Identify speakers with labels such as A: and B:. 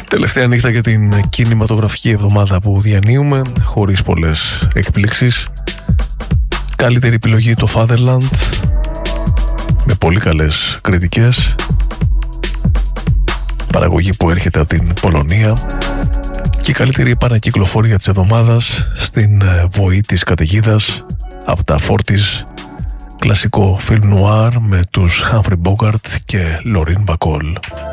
A: Τελευταία νύχτα για την κινηματογραφική εβδομάδα που διανύουμε, χωρίς πολλές εκπλήξεις. Καλύτερη επιλογή το Fatherland, με πολύ καλές κριτικές. Παραγωγή που έρχεται από την Πολωνία. Και η καλύτερη επανακυκλοφορία της εβδομάδας στην βοή της καταιγίδας από τα 40's, κλασικό film noir με τους Humphrey Bogart και Lorraine Bacall.